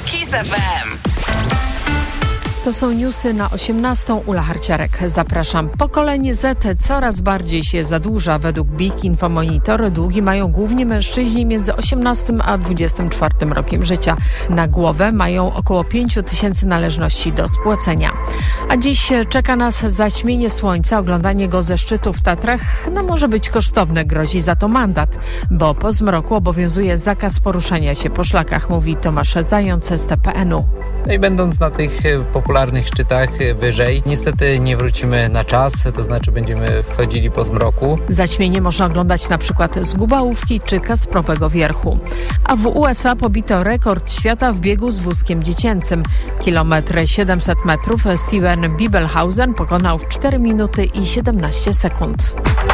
Kiss FM. To są newsy na 18. Ula Harciarek. Zapraszam. Pokolenie Z coraz bardziej się zadłuża. Według BIG Infomonitor długi mają głównie mężczyźni między 18 a 24 rokiem życia. Na głowę mają około 5 000 należności do spłacenia. A dziś czeka nas zaćmienie słońca. Oglądanie go ze szczytu w Tatrach może być kosztowne. Grozi za to mandat, bo po zmroku obowiązuje zakaz poruszania się po szlakach, mówi Tomasz Zając z TPN-u. No i będąc na tych popularnych szczytach wyżej, niestety nie wrócimy na czas, to znaczy będziemy schodzili po zmroku. Zaćmienie można oglądać na przykład z Gubałówki czy Kasprowego Wierchu. A w USA pobito rekord świata w biegu z wózkiem dziecięcym. 1,7 km Steven Bibelhausen pokonał w 4 minuty i 17 sekund.